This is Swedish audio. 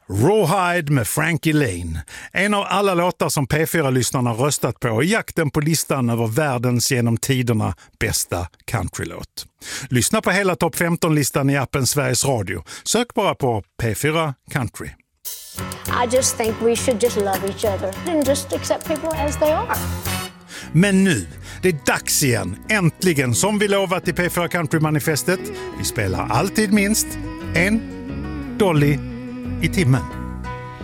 Rawhide med Frankie Lane. En av alla låtar som P4-lyssnarna röstat på i jakten på listan över världens genom tiderna bästa countrylåt. Lyssna på hela topp 15-listan i appen Sveriges Radio. Sök bara på P4 Country. I just think we should just love each other and just accept people as they are. Men nu, det är dags igen. Äntligen, som vi lovat i P4 Country-manifestet. Vi spelar alltid minst en Dolly i timmen.